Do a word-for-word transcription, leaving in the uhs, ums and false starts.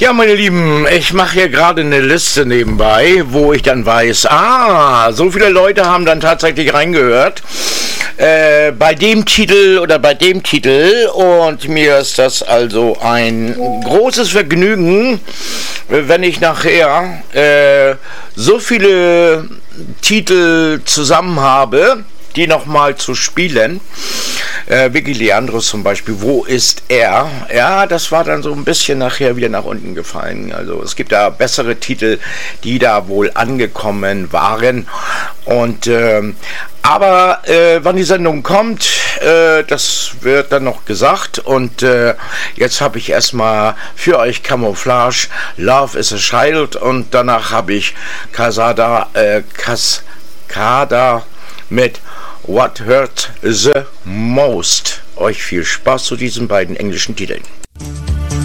Ja, meine Lieben, ich mache hier gerade eine Liste nebenbei, wo ich dann weiß, ah, so viele Leute haben dann tatsächlich reingehört äh, bei dem Titel oder bei dem Titel, und mir ist das also ein großes Vergnügen, wenn ich nachher äh, so viele Titel zusammen habe, die nochmal zu spielen. Äh, Vicky Leandros zum Beispiel, wo ist er? Ja, das war dann so ein bisschen nachher wieder nach unten gefallen. Also es gibt da bessere Titel, die da wohl angekommen waren. Und ähm, aber äh, wann die Sendung kommt, äh, das wird dann noch gesagt. Und äh, jetzt habe ich erstmal für euch Camouflage, Love is a Child, und danach habe ich Casada, äh, Cascada mit What Hurt the Most. Euch viel Spaß zu diesen beiden englischen Titeln.